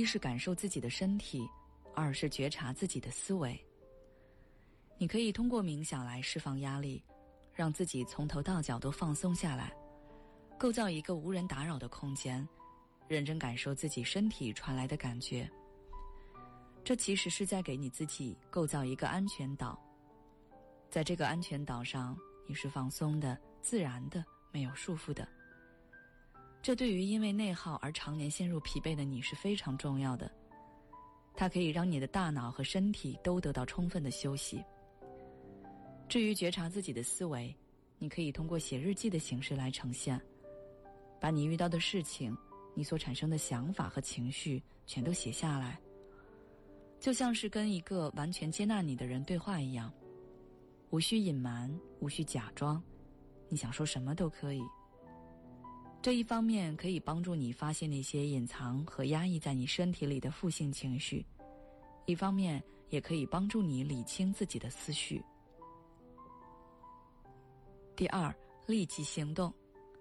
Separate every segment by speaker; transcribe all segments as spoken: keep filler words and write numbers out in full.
Speaker 1: 是感受自己的身体，二是觉察自己的思维。你可以通过冥想来释放压力，让自己从头到脚都放松下来，构造一个无人打扰的空间，认真感受自己身体传来的感觉。这其实是在给你自己构造一个安全岛，在这个安全岛上，你是放松的、自然的、没有束缚的。这对于因为内耗而常年陷入疲惫的你是非常重要的，它可以让你的大脑和身体都得到充分的休息。至于觉察自己的思维，你可以通过写日记的形式来呈现，把你遇到的事情，你所产生的想法和情绪全都写下来，就像是跟一个完全接纳你的人对话一样，无需隐瞒，无需假装，你想说什么都可以。这一方面可以帮助你发现那些隐藏和压抑在你身体里的负性情绪，一方面也可以帮助你理清自己的思绪。第二，立即行动。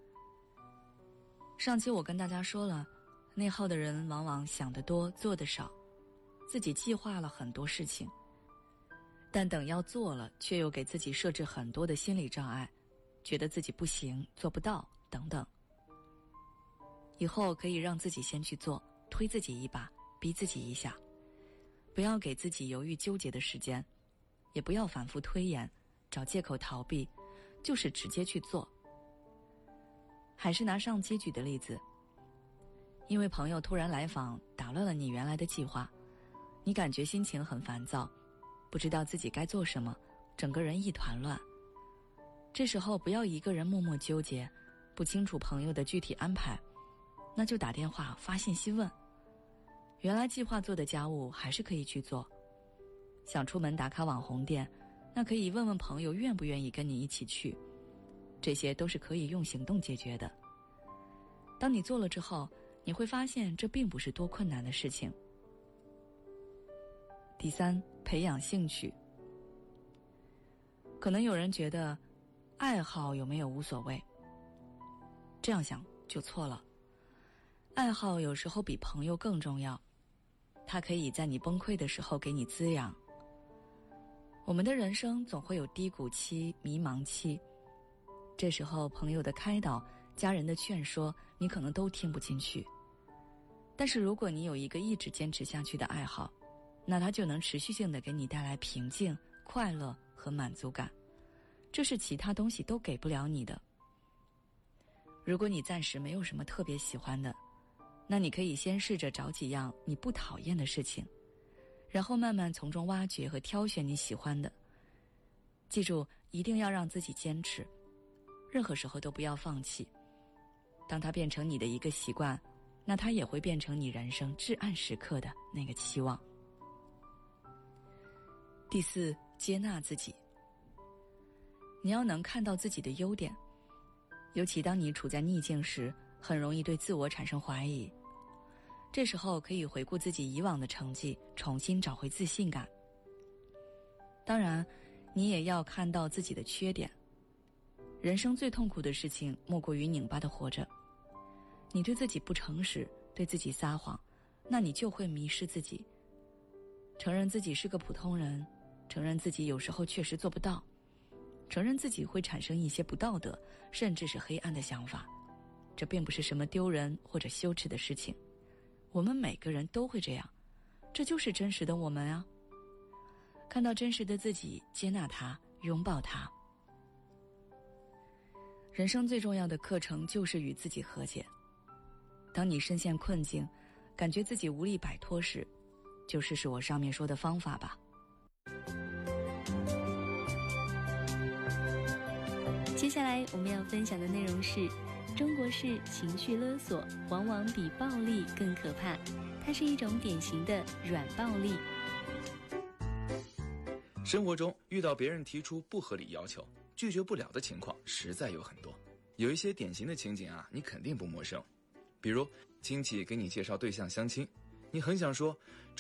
Speaker 1: 上期我跟大家说了，内耗的人往往想得多，做得少，自己计划了很多事情，但等要做了，却又给自己设置很多的心理障碍，觉得自己不行，做不到等等。以后可以让自己先去做，推自己一把，逼自己一下，不要给自己犹豫纠结的时间，也不要反复推延，找借口逃避，就是直接去做。还是拿上期举的例子，因为朋友突然来访，打乱了你原来的计划，你感觉心情很烦躁，不知道自己该做什么，整个人一团乱。这时候不要一个人默默纠结，不清楚朋友的具体安排，那就打电话发信息问，原来计划做的家务还是可以去做。想出门打卡网红店，那可以问问朋友愿不愿意跟你一起去，这些都是可以用行动解决的。当你做了之后，你会发现这并不是多困难的事情。第三，培养兴趣。可能有人觉得爱好有没有无所谓，这样想就错了。爱好有时候比朋友更重要，它可以在你崩溃的时候给你滋养。我们的人生总会有低谷期、迷茫期，这时候朋友的开导、家人的劝说，你可能都听不进去。但是如果你有一个一直坚持下去的爱好，那它就能持续性的给你带来平静、快乐和满足感，这是其他东西都给不了你的。如果你暂时没有什么特别喜欢的，那你可以先试着找几样你不讨厌的事情，然后慢慢从中挖掘和挑选你喜欢的。记住，一定要让自己坚持，任何时候都不要放弃。当它变成你的一个习惯，那它也会变成你人生至暗时刻的那个期望。第四，接纳自己。你要能看到自己的优点，尤其当你处在逆境时，很容易对自我产生怀疑。这时候可以回顾自己以往的成绩，重新找回自信感。当然，你也要看到自己的缺点。人生最痛苦的事情莫过于拧巴的活着。你对自己不诚实，对自己撒谎，那你就会迷失自己。承认自己是个普通人，承认自己有时候确实做不到，承认自己会产生一些不道德甚至是黑暗的想法，这并不是什么丢人或者羞耻的事情。我们每个人都会这样，这就是真实的我们啊。看到真实的自己，接纳它，拥抱它。人生最重要的课程就是与自己和解。当你深陷困境，感觉自己无力摆脱时，就试试我上面说的方法吧。
Speaker 2: 接下来我们要分享的内容是，中国式情绪勒索往往比暴力更可怕，它是一种典型的软暴力。
Speaker 3: 生活中遇到别人提出不合理要求，拒绝不了的情况实在有很多。有一些典型的情景啊，你肯定不陌生。比如亲戚给你介绍对象相亲，你很想说